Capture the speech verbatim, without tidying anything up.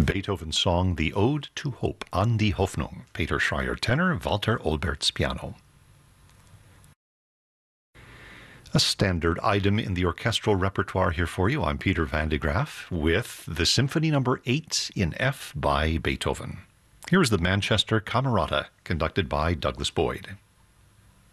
Beethoven's song The Ode to Hope, An die Hoffnung. Peter Schreier tenor, Walter Olbertz piano. A standard item in the orchestral repertoire here for you. I'm Peter van de Graaf with the Symphony Number eight in F by Beethoven. Here is the Manchester Camerata, conducted by Douglas Boyd.